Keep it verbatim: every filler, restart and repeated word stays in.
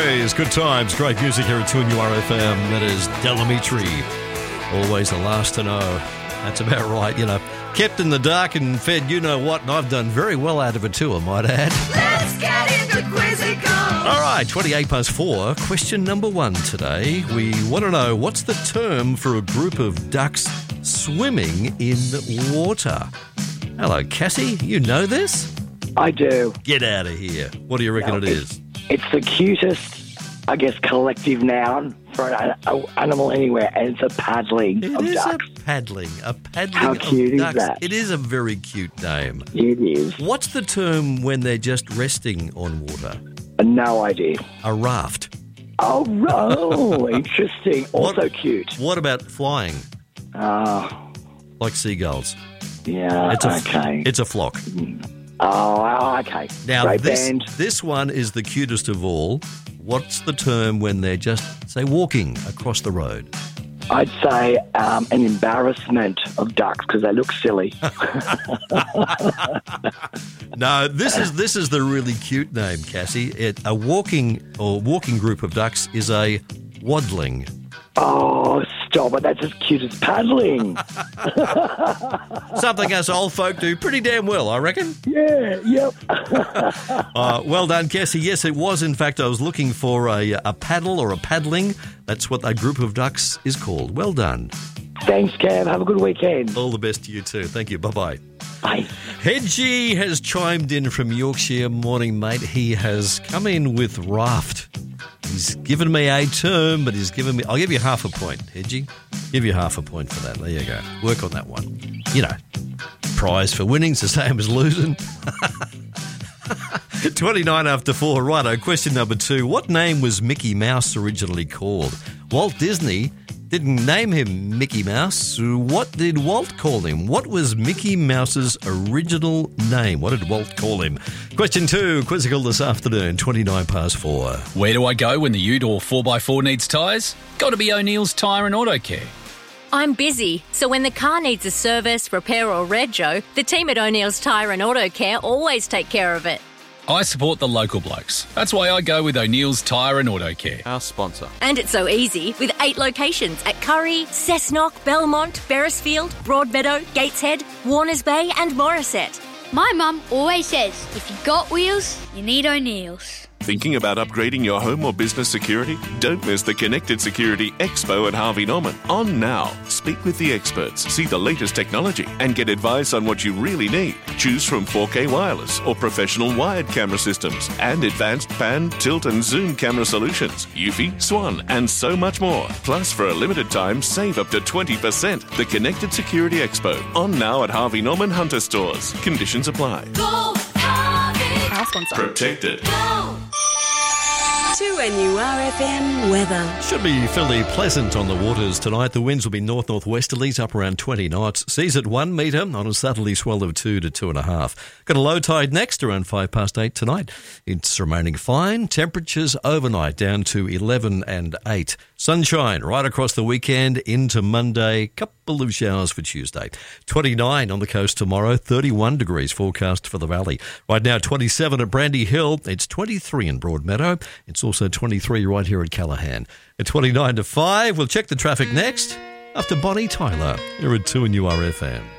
Always good times, great music here at two N U R F M. That is Del Amitri. Always the last to know. That's about right, you know. Kept in the dark and fed you know what, and I've done very well out of it too, I might add. Let's get into Quizzical. All right, twenty-eight past four. Question number one today. We want to know, what's the term for a group of ducks swimming in water? Hello, Cassie. You know this? I do. Get out of here. What do you reckon No, it is? It's the cutest, I guess, collective noun for an a- animal anywhere, and it's a paddling It of is ducks. a paddling. A paddling How of cute is ducks. that? It is a very cute name. It is. What's the term when they're just resting on water? No idea. A raft. Oh, oh interesting. Also What- cute. What about flying? Oh, Like seagulls. yeah, It's a, okay. It's a flock. oh, okay. Now, Great this, band. this one is the cutest of all. What's the term when they're just, say, walking across the road? I'd say um, an embarrassment of ducks because they look silly. No, this is this is the really cute name, Cassie. It, a walking or walking group of ducks is a waddling. Oh, stop it. That's as cute as paddling. Something us old folk do pretty damn well, I reckon. Yeah, yep. Uh, well done, Cassie. Yes, it was. In fact, I was looking for a, a paddle or a paddling. That's what that group of ducks is called. Well done. Thanks, Kev. Have a good weekend. All the best to you too. Thank you. Bye-bye. Bye. Hedgie has chimed in from Yorkshire. Morning, mate. He has come in with raft. He's given me a term, but he's given me... I'll give you half a point, Hedgie. Give you half a point for that. There you go. Work on that one. You know, prize for winning's the same as losing. twenty-nine after four. Righto, question number two. What name was Mickey Mouse originally called? Walt Disney didn't name him Mickey Mouse. What did Walt call him? What was Mickey Mouse's original name? What did Walt call him? Question two, Quizzical this afternoon, twenty-nine past four. Where do I go when the ute or four by four needs tyres? Got to be O'Neill's Tyre and Auto Care. I'm busy, so when the car needs a service, repair or rego, the team at O'Neill's Tyre and Auto Care always take care of it. I support the local blokes. That's why I go with O'Neill's Tyre and Auto Care. Our sponsor. And it's so easy with eight locations at Curry, Cessnock, Belmont, Beresfield, Broadmeadow, Gateshead, Warners Bay and Morisset. My mum always says, if you got wheels, you need O'Neill's. Thinking about upgrading your home or business security? Don't miss the Connected Security Expo at Harvey Norman. On now. Speak with the experts, see the latest technology, and get advice on what you really need. Choose from four K wireless or professional wired camera systems and advanced pan, tilt, and zoom camera solutions, Eufy, Swan, and so much more. Plus, for a limited time, save up to twenty percent. The Connected Security Expo. On now at Harvey Norman Hunter Stores. Conditions apply. Go, Harvey. Our sponsor. Protected. Go. two N U R F M weather. Should be fairly pleasant on the waters tonight. The winds will be north-northwesterlies up around twenty knots. Seas at one metre on a southerly swell of two to two and a half. Got a low tide next around five past eight tonight. It's remaining fine. Temperatures overnight down to eleven and eight. Sunshine right across the weekend into Monday. Couple of showers for Tuesday. twenty-nine on the coast tomorrow. thirty-one degrees forecast for the valley. Right now twenty-seven at Brandy Hill. It's twenty-three in Broadmeadow. It's also twenty-three right here at Callaghan. At twenty-nine to five, we'll check the traffic next after Bonnie Tyler here at two N U R F M.